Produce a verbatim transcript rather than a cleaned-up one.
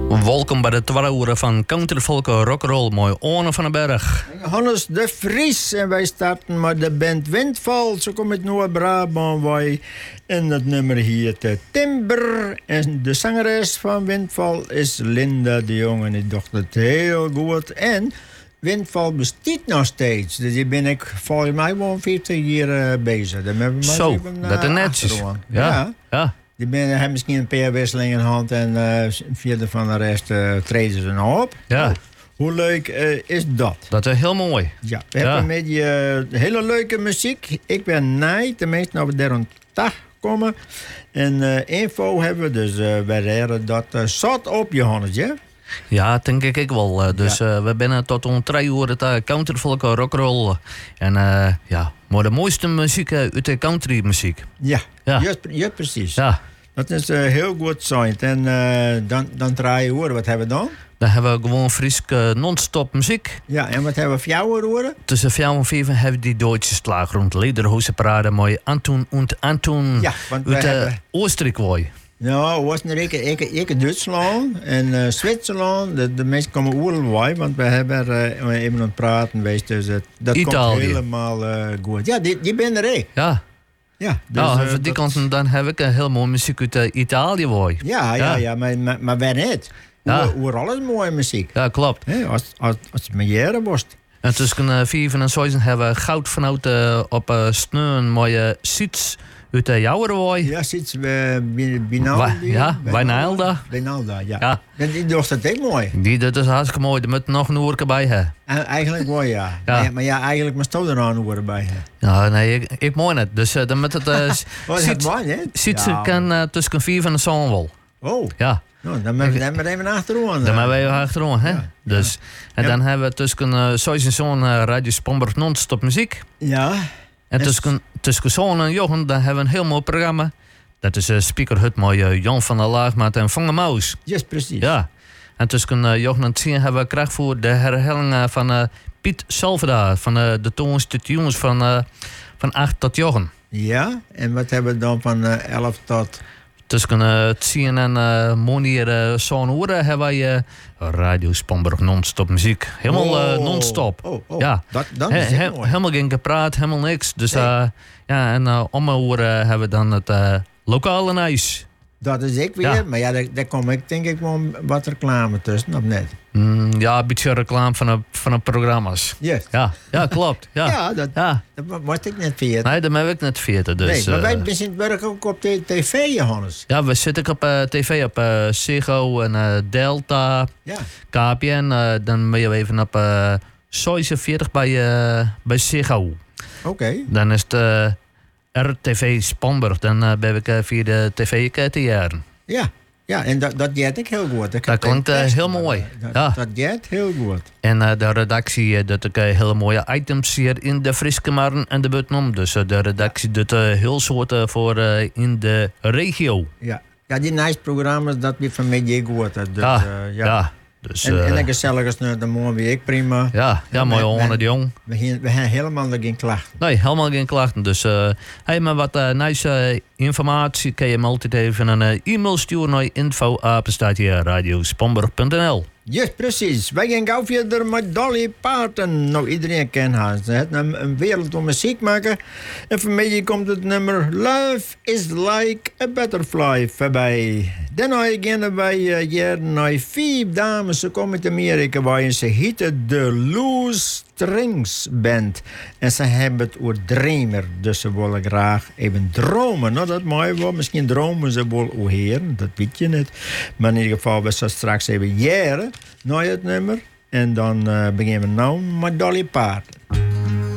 Welkom bij de tweede uur van Countryfolk Rock'n'Roll. Mooi Orne van den Berg. Hannes de Vries en wij starten met de band Windval. Zo komt het Noord-Brabant wij. En het nummer hier te Timber. En de zangeres van Windval is Linda de Jong. En die docht het heel goed. En Windval bestaat nog steeds. Dus die ben ik volgens mij wel vijftig jaar uh, bezig. Dan hebben we maar Zo, even, uh, dat is netjes. Ja. Ja, ja. Die ben, hebben misschien een paar wisselingen in de hand. En uh, vierde van de rest uh, treden ze nog op. Ja. Hoe leuk uh, is dat? Dat is heel mooi. Ja, we Ja. hebben met je uh, hele leuke muziek. Ik ben Nij, tenminste nou we daar een dag komen. En uh, info hebben we, dus uh, wij reden dat uh, zat op, Johannes, ja? Ja, denk ik ik wel. Uh, dus Ja. uh, we zijn tot om drie uur het uh, Countryfolk Rock'n'Roll. En uh, ja, maar de mooiste muziek uh, uit de countrymuziek. Ja, Ja. Juist, juist precies. Ja. Dat is uh, heel goed zo. En uh, dan, dan draaien we horen. Wat hebben we dan? Dan hebben we gewoon Frieske non-stop muziek. Ja, en wat hebben we voor jou horen? Tussen vier en vijf hebben we die Duitse slag rond Lederhoze parade. Mooi Anton und Anton Ja, want wij uit uh, hebben... Oostenrijk. Wooi. Ja, was er ik, ik, ik Duitsland en uh, Zwitserland. De, de mensen komen overal, want we hebben uh, even aan het praten geweest. Dus het, dat Italië. komt helemaal uh, goed. Ja, die, die ben er ik. Ja. Ja, dus, Nou, uh, van die dat- kant dan heb ik een heel mooi muziek uit uh, Italië. Wooi. Ja, ja, Ja. ja, maar, maar, maar wij niet. Ja. Hoe, hoe alles mooie muziek. Ja, klopt. Hè, als, als, als het mijn jaren was. En tussen uh, vijf en zes hebben we goud vanuit uh, op uh, sneeuw mooie siets uit de Jouwerwooi. Ja, zit ze bij Binalda. Wa- ja, Wijnalda. Binalda, ja. Ja. En die doet dat ook mooi. Die, dat is hartstikke mooi. Er moet nog een oerke bij hebben. En eigenlijk wel, ja. Ja. Maar, maar ja, eigenlijk moest je er aan horen bij. Hè. Ja, nee, ik, ik mooi net. Dus uh, dan met het uh, Oh, dat is mooi, hè? siets Ja. kan uh, tussen vijf en zes wel. Oh, Ja, nou, dan hebben we dan maar even achterom. dan hebben we even achterom, hè. Ja. Dus, en Ja. dan hebben we tussen uh, zes en zo'n uh, Radio Spomberg non-stop muziek. Ja. En En tussen, tussen zo'n en Jochen, dan hebben we een heel mooi programma. Dat is uh, Speaker Hut, mooi uh, Jan van der Laagmaat en Vange Maus. Juist precies. Ja. En tussen uh, Jochen en tien hebben we kracht voor de herhaling uh, van uh, Piet Salvada. Van uh, de toonste jongens van, uh, van acht tot Jochen. Ja, en wat hebben we dan van uh, elf tot... Tussen uh, tien en uh, monier uh, zo'n uur hebben wij uh, Radio Spomberg non-stop muziek. Helemaal uh, Oh. non-stop. Oh, oh. Ja. Dat, dat He- is he- heel mooi. helemaal geen gepraat, helemaal niks. Dus Nee. uh, ja, en uh, om een uur uh, hebben we dan het uh, lokale ijs. Dat is ik weer. Ja. Maar ja, daar, daar kom ik denk ik wel wat reclame tussen, of net? Mm, ja, een beetje reclame van de, van de programma's. Yes. Ja, ja klopt. Ja. Ja, dat, Ja. dat was ik net veert. Nee, dat heb ik net veertig. Dus, nee, maar eh, wij zijn werk ook op de tv, Johannes. ja, we zitten op uh, tv op uh, Ziggo en uh, Delta, Ja. K P N. Uh, dan ben je even op uh, zesenveertig bij, uh, bij Ziggo. Oké. Dan is het uh, R T V Spomberg. Dan uh, ben ik uh, via de tv te jaren. Ja. Ja, en dat, dat deed ik heel goed. Ik Dat heb klinkt, een eh, test, heel maar, mooi. eh, Dat, Ja. dat deed heel goed. En uh, de redactie uh, doet ook uh, hele mooie items hier in de Friske Marn en de Butnom. Dus uh, de redactie doet uh, heel soorten voor uh, in de regio. Ja. Ja, die nice programma's, dat weer van mij goed. Dus, Ja, eh, ja. ja. Dus, En, en uh, een gezellig de morgen wie ik prima. ja, ja, mooi we- Orne we- de Jong. We, hebben- we hebben helemaal geen klachten. Nee, helemaal geen klachten. Dus uh, hey, maar wat uh, nice uh, informatie kan je hem altijd even een uh, e-mail sturen naar info apenstaatje radiospomberg punt n l. Juist, precies. Wij gaan gauw verder met Dolly Parton. Nou, iedereen kent haar. Ze heeft een, een wereld om muziek maken. En voor mij komt het nummer Love is like a butterfly voorbij. Daarna gaan wij uh, jaren naar vier dames. Ze komen uit Amerika bij en ze heten de Loose Strings Band. En ze hebben het over dreamer. Dus ze willen graag even dromen. Nou, dat mooi wel. Misschien dromen ze wel over heren. Dat weet je niet. Maar in ieder geval, we zullen straks even jaren naar het nummer. En dan uh, beginnen we nou met Dolly Parton.